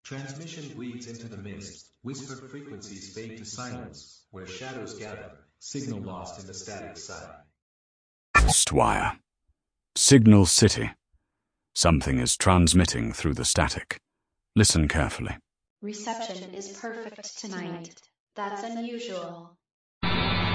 Transmission bleeds into the mist, whispered frequencies fade to silence, where shadows gather, signal lost in the static sigh. Stwire. Signal City. Something is transmitting through the static. Listen carefully. Reception is perfect tonight. That's unusual.